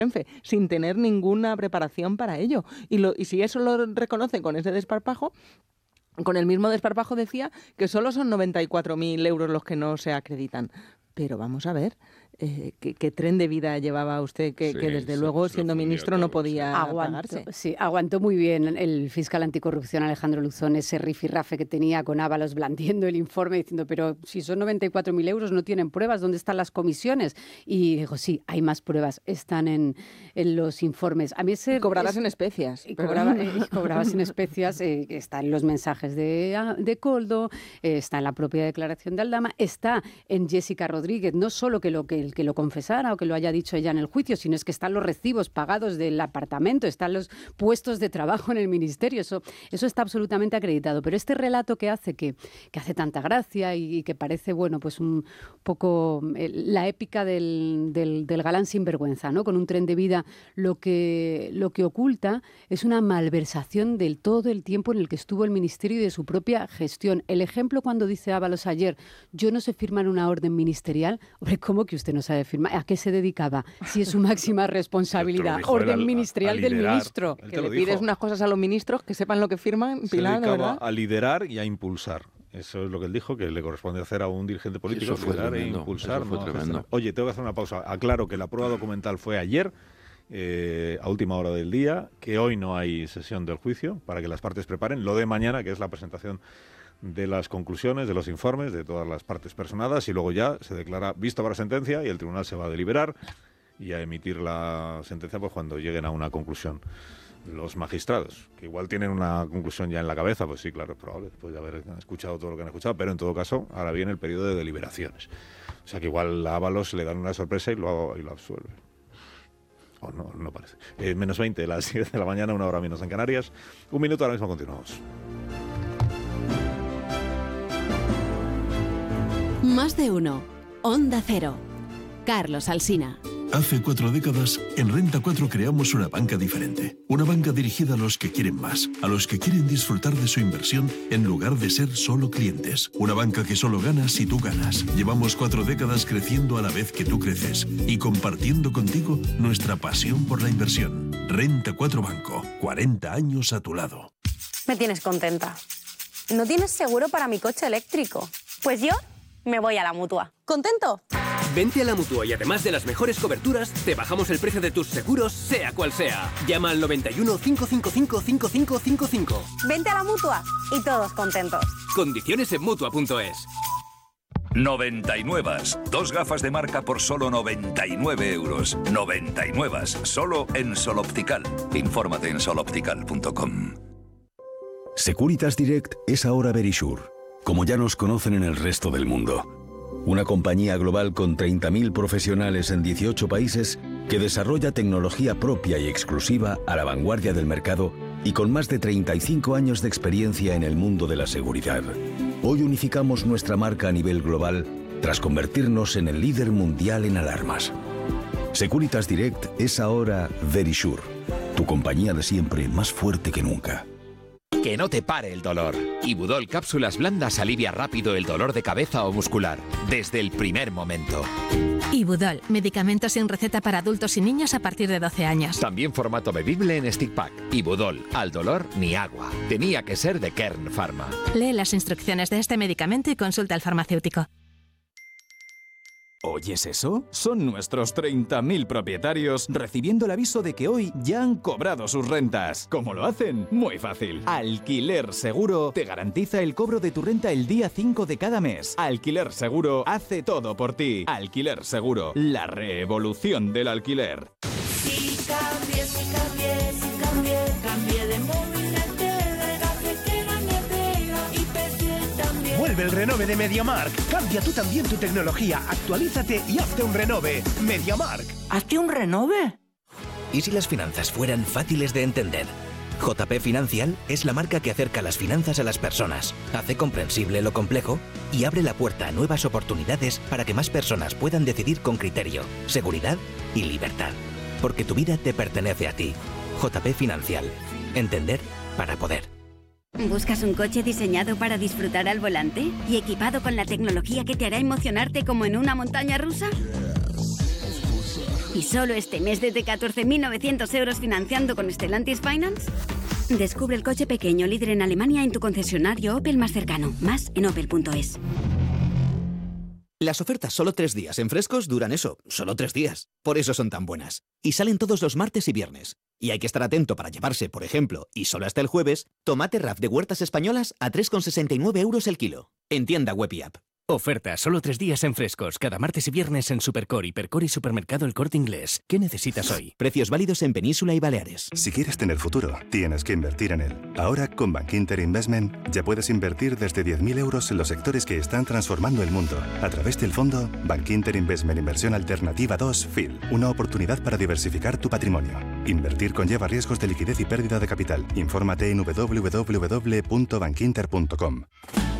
Renfe, sin tener ninguna preparación para ello. Y si eso lo reconoce con ese desparpajo, con el mismo desparpajo decía que solo son 94.000 euros los que no se acreditan. Pero vamos a ver, ¿qué tren de vida llevaba usted que desde luego, siendo ministro, no podía pagarse? Sí, aguantó muy bien el fiscal anticorrupción Alejandro Luzón ese rifirrafe que tenía con Ábalos blandiendo el informe diciendo, pero si son 94.000 euros no tienen pruebas, ¿dónde están las comisiones? Y dijo, sí, hay más pruebas, están en los informes. A mí cobrarás en especias. Cobrabas en especias, está en los mensajes de Koldo, está en la propia declaración de Aldama, está en Jessica Rodríguez, no solo que lo confesara o que lo haya dicho ella en el juicio, sino es que están los recibos pagados del apartamento, están los puestos de trabajo en el ministerio, eso está absolutamente acreditado. Pero este relato que hace tanta gracia y que parece, bueno, pues un poco la épica del galán sinvergüenza, ¿no? Con un tren de vida, lo que oculta es una malversación del todo el tiempo en el que estuvo el ministerio y de su propia gestión. El ejemplo cuando dice Ábalos ayer, yo no sé firmar una orden ministerial. Hombre, ¿cómo que usted no sabe firmar? ¿A qué se dedicaba? Si es su máxima responsabilidad. Orden ministerial del ministro. Que le pides unas cosas a los ministros que sepan lo que firman, Pilar, se dedicaba ¿verdad? a liderar y a impulsar. Eso es lo que él dijo, que le corresponde hacer a un dirigente político, liderar e impulsar. Eso fue tremendo. Oye, tengo que hacer una pausa. Aclaro que la prueba documental fue ayer, a última hora del día, que hoy no hay sesión del juicio, para que las partes preparen. Lo de mañana, que es la presentación de las conclusiones, de los informes, de todas las partes personadas, y luego ya se declara visto para sentencia y el tribunal se va a deliberar y a emitir la sentencia pues cuando lleguen a una conclusión. Los magistrados, que igual tienen una conclusión ya en la cabeza, pues sí, claro, es probable, después de haber escuchado todo lo que han escuchado, pero en todo caso, ahora viene el periodo de deliberaciones. O sea que igual a Ábalos le dan una sorpresa y lo absuelve. O no parece. Menos 20, las 7 de la mañana, 1 hora menos en Canarias. 1 minuto, ahora mismo continuamos. Más de uno. Onda Cero. Carlos Alsina. Hace 4 décadas, en Renta 4 creamos una banca diferente. Una banca dirigida a los que quieren más, a los que quieren disfrutar de su inversión en lugar de ser solo clientes. Una banca que solo gana si tú ganas. Llevamos 4 décadas creciendo a la vez que tú creces y compartiendo contigo nuestra pasión por la inversión. Renta 4 Banco. 40 años a tu lado. Me tienes contenta. ¿No tienes seguro para mi coche eléctrico? Pues yo me voy a la Mutua. ¿Contento? Vente a la Mutua y además de las mejores coberturas, te bajamos el precio de tus seguros, sea cual sea. Llama al 91 555 5555. Vente a la Mutua y todos contentos. Condiciones en Mutua.es. 99. 2 gafas de marca por solo 99 euros. 99. Solo en Sol Optical. Infórmate en soloptical.com. Securitas Direct es ahora Verisure, como ya nos conocen en el resto del mundo. Una compañía global con 30.000 profesionales en 18 países que desarrolla tecnología propia y exclusiva a la vanguardia del mercado y con más de 35 años de experiencia en el mundo de la seguridad. Hoy unificamos nuestra marca a nivel global tras convertirnos en el líder mundial en alarmas. Securitas Direct es ahora Verisure, tu compañía de siempre más fuerte que nunca. Que no te pare el dolor. Ibudol Cápsulas Blandas alivia rápido el dolor de cabeza o muscular, desde el primer momento. Ibudol, medicamento sin receta para adultos y niños a partir de 12 años. También formato bebible en stick pack. Ibudol, al dolor ni agua. Tenía que ser de Kern Pharma. Lee las instrucciones de este medicamento y consulta al farmacéutico. ¿Oyes eso? Son nuestros 30.000 propietarios recibiendo el aviso de que hoy ya han cobrado sus rentas. ¿Cómo lo hacen? Muy fácil. Alquiler Seguro te garantiza el cobro de tu renta el día 5 de cada mes. Alquiler Seguro hace todo por ti. Alquiler Seguro, la revolución del alquiler. Si cambié de móvil, Vuelve el renove de MediaMarkt. Cambia tú también tu tecnología, actualízate y hazte un renove. MediaMarkt. ¿Hazte un renove? ¿Y si las finanzas fueran fáciles de entender? JP Financial es la marca que acerca las finanzas a las personas, hace comprensible lo complejo y abre la puerta a nuevas oportunidades para que más personas puedan decidir con criterio, seguridad y libertad. Porque tu vida te pertenece a ti. JP Financial. Entender para poder. ¿Buscas un coche diseñado para disfrutar al volante y equipado con la tecnología que te hará emocionarte como en una montaña rusa? ¿Y solo este mes desde 14.900 euros financiando con Stellantis Finance? Descubre el coche pequeño líder en Alemania en tu concesionario Opel más cercano. Más en opel.es. Las ofertas solo 3 días en Frescos duran eso, solo 3 días. Por eso son tan buenas. Y salen todos los martes y viernes. Y hay que estar atento para llevarse, por ejemplo, y solo hasta el jueves, tomate RAF de Huertas Españolas a 3,69 euros el kilo. En tienda web y app. Oferta solo 3 días en Frescos, cada martes y viernes en Supercore, Hipercore y Supermercado El Corte Inglés. ¿Qué necesitas hoy? Precios válidos en Península y Baleares. Si quieres tener futuro, tienes que invertir en él. Ahora, con Bankinter Investment, ya puedes invertir desde 10.000 euros en los sectores que están transformando el mundo. A través del fondo Bankinter Investment Inversión Alternativa 2 FIL. Una oportunidad para diversificar tu patrimonio. Invertir conlleva riesgos de liquidez y pérdida de capital. Infórmate en www.bankinter.com.